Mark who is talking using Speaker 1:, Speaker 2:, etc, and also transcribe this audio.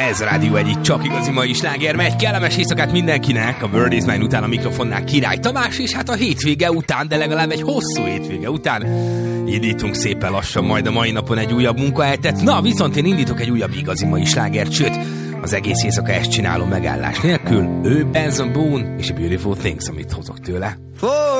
Speaker 1: Ez a Rádió egyik csak igazi mai sláger megy. Kellemes éjszakát mindenkinek. A World is Mine után a mikrofonnál Király Tamás, és hát a hétvége után, de legalább egy hosszú hétvége után indítunk szépen lassan majd a mai napon egy újabb munkahetet. Na, viszont én indítok egy újabb igazi mai slágert, sőt, az egész éjszaka ezt csinálom megállás nélkül. Ő Benson Boone és a Beautiful Things, amit hozok tőle.